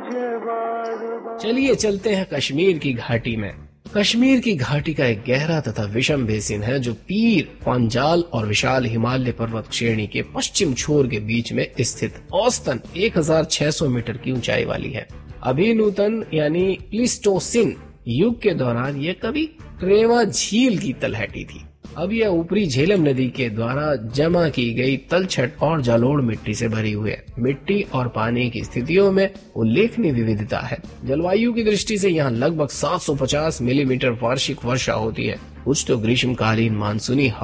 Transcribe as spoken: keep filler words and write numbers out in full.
चलिए चलते हैं कश्मीर की घाटी में। कश्मीर की घाटी का एक गहरा तथा विषम बेसिन है जो पीर, पांजाल और विशाल हिमालय पर्वत श्रेणी के पश्चिम छोर के बीच में स्थित औसतन एक हज़ार छह सौ मीटर की ऊंचाई वाली है। अभिनूतन यानी प्लीस्टोसिन युग के दौरान ये कभी क्रेवा झील की तलहटी थी। अब यह ऊपरी झेलम नदी के द्वारा जमा की गई तलछट और जलोढ़ मिट्टी से भरी हुई है। मिट्टी और पानी की स्थितियों में उल्लेखनीय विविधता है। जलवायु की दृष्टि से यहाँ लगभग सात सौ पचास मिलीमीटर वार्षिक वर्षा होती है। कुछ तो ग्रीष्मकालीन मानसूनी